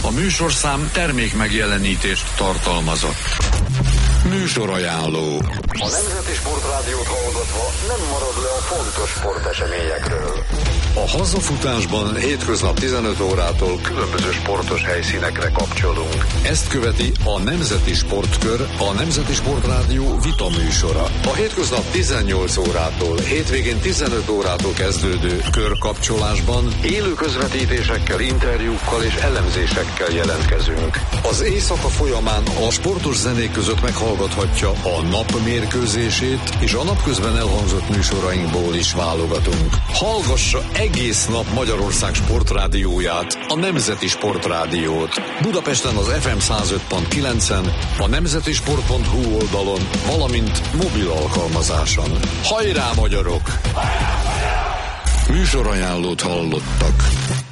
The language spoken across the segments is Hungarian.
A műsorszám termék megjelenítést tartalmazott. Műsorajánló. A Nemzeti Sportrádiót hallgatva nem marad le a fontos sporteseményekről. A hazafutásban hétköznap 15 órától különböző sportos helyszínekre kapcsolunk. Ezt követi a Nemzeti Sportkör, a Nemzeti Sportrádió vita műsora. A hétköznap 18 órától, hétvégén 15 órától kezdődő körkapcsolásban élő közvetítésekkel, interjúkkal és elemzésekkel jelentkezünk. Az éjszaka folyamán a sportos zenék között meghallgathatja a nap mérkőzését, és a napközben elhangzott műsorainkból is válogatunk. Hallgassa egész nap Magyarország sportrádióját, a Nemzeti Sportrádiót. Budapesten az FM 105.9-en, a nemzetisport.hu oldalon, valamint mobil alkalmazáson. Hajrá, magyarok! Műsorajánlót hallottak.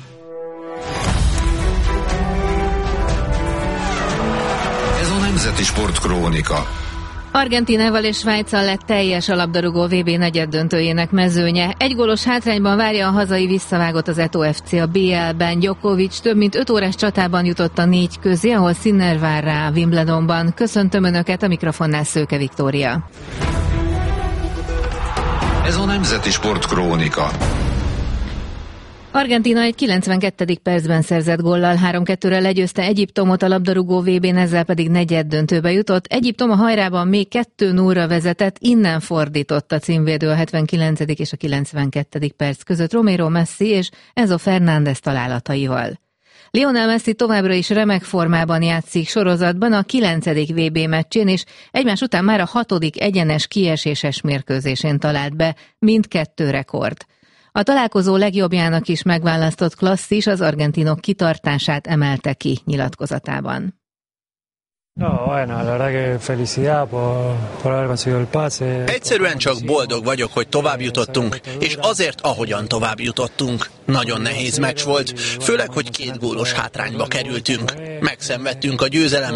Ez a Nemzeti Sport Krónika. Argentínával és Svájccal lett teljes a labdarúgó VB negyeddöntőjének mezőnye. Egy gólos hátrányban várja a hazai visszavágott az Eto FC a BL-ben. Djokovic több mint 5 órás csatában jutott a 4 közé, ahol Sinner vár rá Wimbledonban. Köszöntöm Önöket, a mikrofonnál Szőke Viktória. Ez a Nemzeti Sport Krónika. Argentína egy 92. percben szerzett góllal 3-2-re legyőzte Egyiptomot a labdarúgó VB-n, ezzel pedig negyeddöntőbe jutott. Egyiptom a hajrában még 2-0-ra vezetett, innen fordított a címvédő a 79. és a 92. perc között Romero Messi és Enzo Fernández találataival. Lionel Messi továbbra is remek formában játszik sorozatban a 9. VB meccsén, és egymás után már a 6. egyenes kieséses mérkőzésén talált be mindkettő rekord. A találkozó legjobbjának is megválasztott Klasszis az argentinok kitartását emelte ki nyilatkozatában. Egyszerűen csak boldog vagyok, hogy tovább jutottunk, és azért, ahogyan tovább jutottunk. Nagyon nehéz meccs volt, főleg, hogy 2 gólos hátrányba kerültünk. Megszenvedtünk a győzelem